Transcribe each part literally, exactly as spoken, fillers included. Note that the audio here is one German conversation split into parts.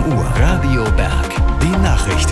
Uhr. Radio Berg. Die Nachrichten.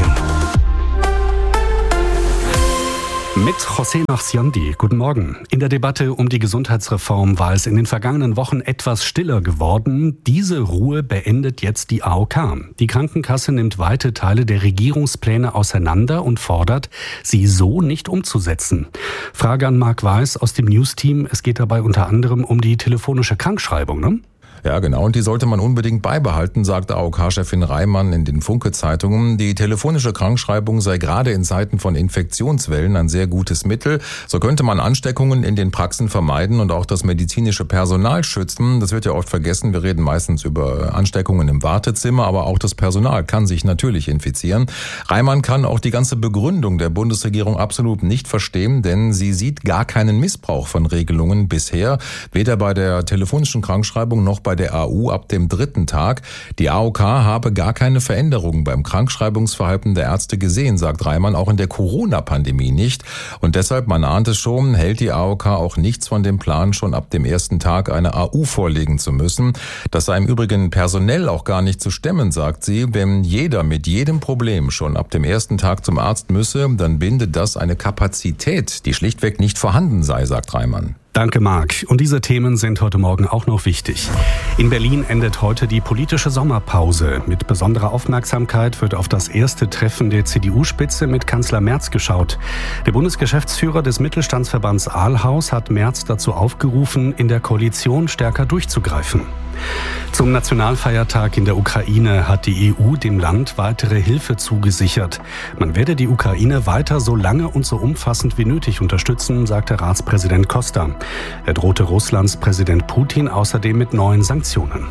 Mit José Nachsiandi. Guten Morgen. In der Debatte um die Gesundheitsreform war es in den vergangenen Wochen etwas stiller geworden. Diese Ruhe beendet jetzt die A O K. Die Krankenkasse nimmt weite Teile der Regierungspläne auseinander und fordert, sie so nicht umzusetzen. Frage an Marc Weiß aus dem News-Team. Es geht dabei unter anderem um die telefonische Krankschreibung, ne? Ja, genau. Und die sollte man unbedingt beibehalten, sagt A O K-Chefin Reimann in den Funke-Zeitungen. Die telefonische Krankschreibung sei gerade in Zeiten von Infektionswellen ein sehr gutes Mittel. So könnte man Ansteckungen in den Praxen vermeiden und auch das medizinische Personal schützen. Das wird ja oft vergessen. Wir reden meistens über Ansteckungen im Wartezimmer, aber auch das Personal kann sich natürlich infizieren. Reimann kann auch die ganze Begründung der Bundesregierung absolut nicht verstehen, denn sie sieht gar keinen Missbrauch von Regelungen bisher, weder bei der telefonischen Krankschreibung noch bei der A U ab dem dritten Tag. Die A O K habe gar keine Veränderungen beim Krankschreibungsverhalten der Ärzte gesehen, sagt Reimann, auch in der Corona-Pandemie nicht. Und deshalb, man ahnt es schon, hält die A O K auch nichts von dem Plan, schon ab dem ersten Tag eine A U vorlegen zu müssen. Das sei im Übrigen personell auch gar nicht zu stemmen, sagt sie. Wenn jeder mit jedem Problem schon ab dem ersten Tag zum Arzt müsse, dann bindet das eine Kapazität, die schlichtweg nicht vorhanden sei, sagt Reimann. Danke, Marc. Und diese Themen sind heute Morgen auch noch wichtig. In Berlin endet heute die politische Sommerpause. Mit besonderer Aufmerksamkeit wird auf das erste Treffen der C D U-Spitze mit Kanzler Merz geschaut. Der Bundesgeschäftsführer des Mittelstandsverbands Ahlhaus hat Merz dazu aufgerufen, in der Koalition stärker durchzugreifen. Zum Nationalfeiertag in der Ukraine hat die E U dem Land weitere Hilfe zugesichert. Man werde die Ukraine weiter so lange und so umfassend wie nötig unterstützen, sagte Ratspräsident Costa. Er drohte Russlands Präsident Putin außerdem mit neuen Sanktionen.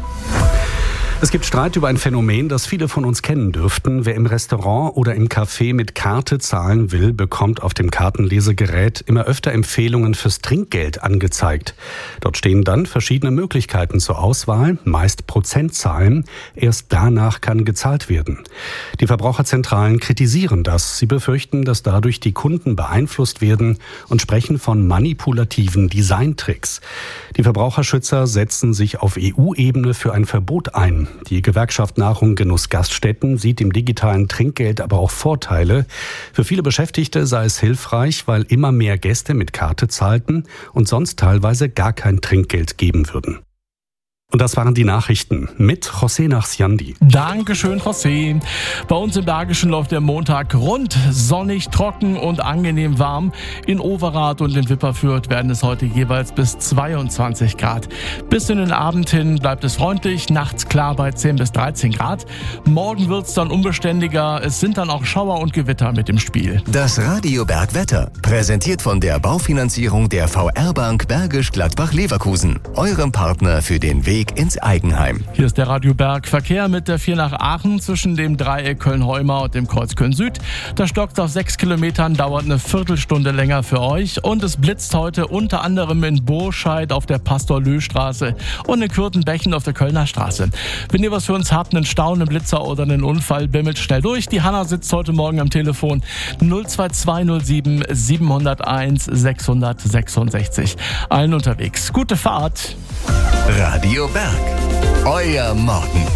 Es gibt Streit über ein Phänomen, das viele von uns kennen dürften. Wer im Restaurant oder im Café mit Karte zahlen will, bekommt auf dem Kartenlesegerät immer öfter Empfehlungen fürs Trinkgeld angezeigt. Dort stehen dann verschiedene Möglichkeiten zur Auswahl, meist Prozentzahlen. Erst danach kann gezahlt werden. Die Verbraucherzentralen kritisieren das. Sie befürchten, dass dadurch die Kunden beeinflusst werden und sprechen von manipulativen Designtricks. Die Verbraucherschützer setzen sich auf E U-Ebene für ein Verbot ein. Die Gewerkschaft Nahrung Genuss Gaststätten sieht im digitalen Trinkgeld aber auch Vorteile. Für viele Beschäftigte sei es hilfreich, weil immer mehr Gäste mit Karte zahlten und sonst teilweise gar kein Trinkgeld geben würden. Und das waren die Nachrichten mit José Nachsiandi. Dankeschön, José. Bei uns im Bergischen läuft der Montag rund, sonnig, trocken und angenehm warm. In Overath und in Wipperfürth werden es heute jeweils bis zweiundzwanzig Grad. Bis in den Abend hin bleibt es freundlich, nachts klar bei zehn bis dreizehn Grad. Morgen wird es dann unbeständiger, es sind dann auch Schauer und Gewitter mit im Spiel. Das Radio Bergwetter, präsentiert von der Baufinanzierung der V R-Bank Bergisch Gladbach-Leverkusen, eurem Partner für den Weg ins Eigenheim. Hier ist der Radio Berg Verkehr mit der vier nach Aachen zwischen dem Dreieck Köln-Heuma und dem Kreuz Köln-Süd. Da stockt auf sechs Kilometern, dauert eine Viertelstunde länger für euch. Und es blitzt heute unter anderem in Burscheid auf der Pastor-Löh-Straße und in Kürtenbechen auf der Kölner Straße. Wenn ihr was für uns habt, einen Stau, einen Blitzer oder einen Unfall, bimmelt schnell durch. Die Hanna sitzt heute Morgen am Telefon null zwei zwei null sieben sieben null eins sechs sechs sechs. Allen unterwegs. Gute Fahrt! Radio Berg, euer Morgen.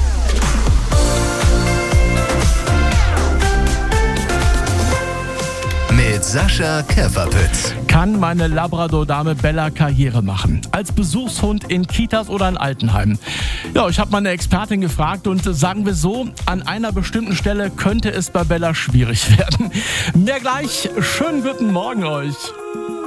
Mit Sascha Käferpütz. Kann meine Labrador-Dame Bella Karriere machen? Als Besuchshund in Kitas oder in Altenheimen? Ja, ich habe meine Expertin gefragt und sagen wir so, an einer bestimmten Stelle könnte es bei Bella schwierig werden. Mehr gleich, schönen guten Morgen euch.